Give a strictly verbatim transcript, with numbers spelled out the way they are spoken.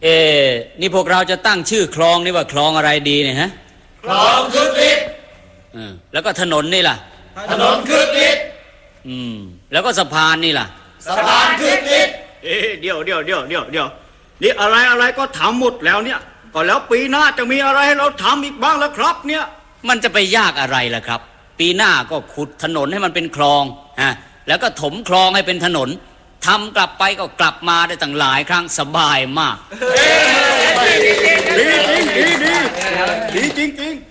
เอ๊นี่พวกเราจะตั้งชื่อคลองนี่ว่าคลองอะไรดีเนี่ยฮะคลองคึกฤทธิ์อืมแล้วก็ถนนนี่ล่ะถนนคึกฤทธิ์อืมแล้วก็สะพานนี่ล่ะสะพานคึกฤทธิ์เอ๊ะเดี๋ยวเดี๋ยวเดี๋ยวเดี๋ยวเดี๋ยวนี่อะไรอะไรก็ทำหมดแล้วเนี่ยก็แล้วปีหน้าจะมีอะไรให้เราทำอีกบ้างล่ะครับเนี่ยมันจะไปยากอะไรล่ะครับปีหน้าก็ขุดถนนให้มันเป็นคลองฮะแล้วก็ถมคลองให้เป็นถนนทำกลับไปก็กลับมาได้ตั้งหลายครั้งสบายมากดีจริงดีดีดีจริงจริง